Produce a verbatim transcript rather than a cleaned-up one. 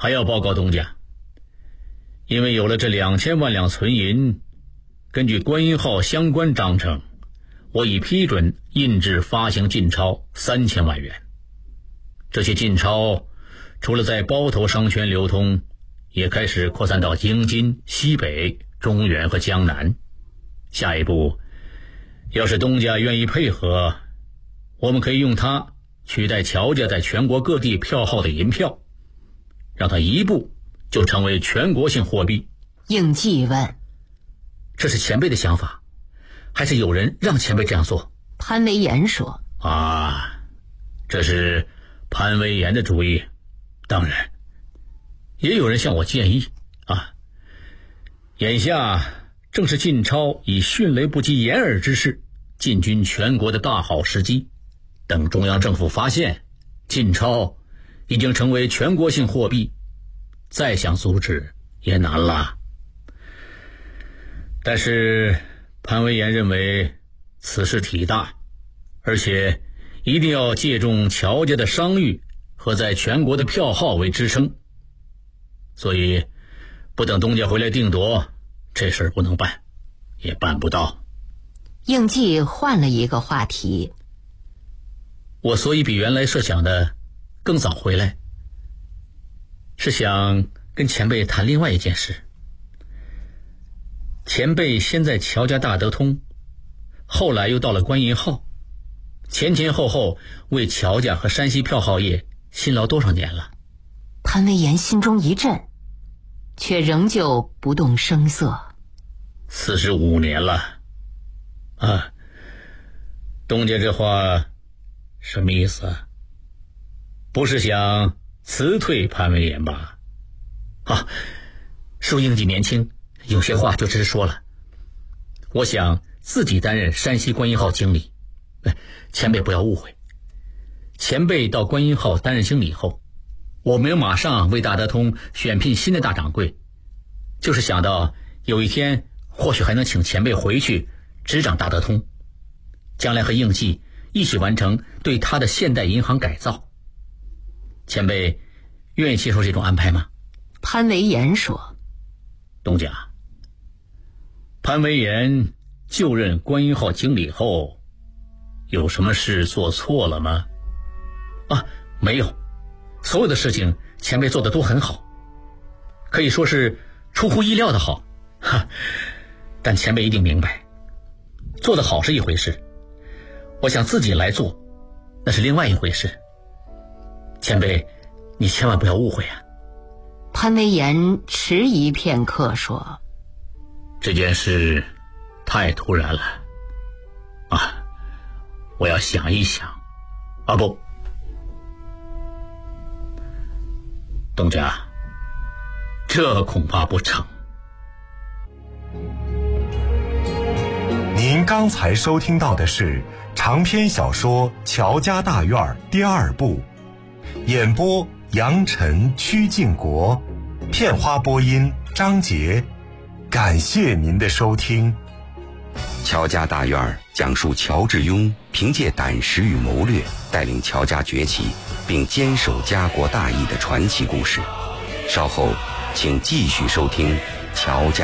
还要报告东家，因为有了这两千万两存银，根据观音号相关章程，我已批准印制发行进钞三千万元。这些进钞除了在包头商圈流通，也开始扩散到京津、西北、中原和江南。下一步，要是东家愿意配合，我们可以用它取代乔家在全国各地票号的银票，让它一步就成为全国性货币。 应季问： 这是前辈的想法，还是有人让前辈这样做？ 潘维言说： 啊，这是潘维言的主意。当然也有人向我建议啊，眼下正是进钞以迅雷不及掩耳之势进军全国的大好时机。等中央政府发现进钞已经成为全国性货币，再想阻止也难了。但是潘维言认为此事体大，而且一定要借重乔家的商誉和在全国的票号为支撑，所以不等东家回来定夺，这事儿不能办，也办不到。 应季换了一个话题： 我所以比原来设想的更早回来，是想跟前辈谈另外一件事。前辈先在乔家大德通，后来又到了观音号，前前后后为乔家和山西票号业辛劳多少年了？ 潘维言心中一震，却仍旧不动声色。 四十五年了啊！东家这话什么意思啊？不是想辞退潘维言吧？啊，恕应季年轻，有些话就直说了。我想自己担任山西观音号经理，前辈不要误会。前辈到观音号担任经理后，我没有马上为大德通选聘新的大掌柜，就是想到有一天或许还能请前辈回去执掌大德通，将来和应季一起完成对他的现代银行改造。前辈愿意接受这种安排吗？ 潘维言说： 东家，潘维言就任观音号经理后，有什么事做错了吗？啊，没有，所有的事情前辈做的都很好，可以说是出乎意料的好。哈，但前辈一定明白，做得好是一回事，我想自己来做，那是另外一回事。前辈，你千万不要误会啊。 潘维言迟疑片刻说： 这件事太突然了啊，我要想一想。啊不，东家，这恐怕不成。 您刚才收听到的是长篇小说《乔家大院》第二部，演播杨晨、曲靖国，片花播音张杰。感谢您的收听。 乔家大院讲述乔致庸凭借胆识与谋略带领乔家崛起，并坚守家国大义的传奇故事。稍后请继续收听乔家